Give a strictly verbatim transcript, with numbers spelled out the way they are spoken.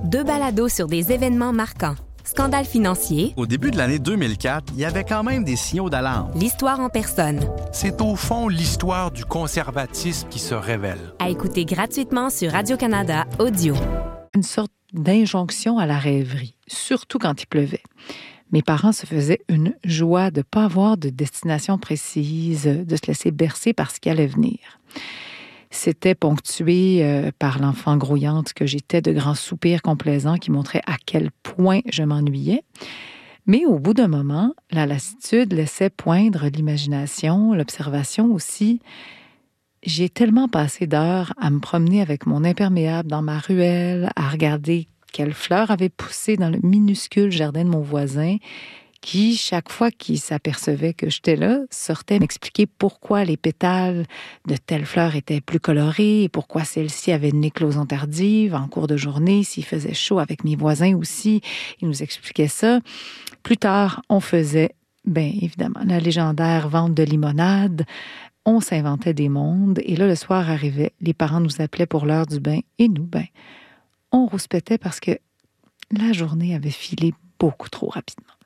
Deux balados sur des événements marquants. Scandale financier. Au début de l'année deux mille quatre, il y avait quand même des signaux d'alarme. L'histoire en personne. C'est au fond l'histoire du conservatisme qui se révèle. À écouter gratuitement sur Radio-Canada Audio. Une sorte d'injonction à la rêverie, surtout quand il pleuvait. Mes parents se faisaient une joie de ne pas avoir de destination précise, de se laisser bercer par ce qui allait venir. C'était ponctué euh, par l'enfant grouillante que j'étais, de grands soupirs complaisants qui montraient à quel point je m'ennuyais. Mais au bout d'un moment, la lassitude laissait poindre l'imagination, l'observation aussi. J'ai tellement passé d'heures à me promener avec mon imperméable dans ma ruelle, à regarder quelles fleurs avaient poussé dans le minuscule jardin de mon voisin, qui, chaque fois qu'il s'apercevait que j'étais là, sortait m'expliquer pourquoi les pétales de telle fleur étaient plus colorés et pourquoi celle-ci avait une éclosion tardive en cours de journée, s'il faisait chaud avec mes voisins aussi. Il nous expliquait ça. Plus tard, on faisait, bien évidemment, la légendaire vente de limonade. On s'inventait des mondes. Et là, le soir arrivait, les parents nous appelaient pour l'heure du bain. Et nous, ben, on rouspétait parce que la journée avait filé beaucoup trop rapidement.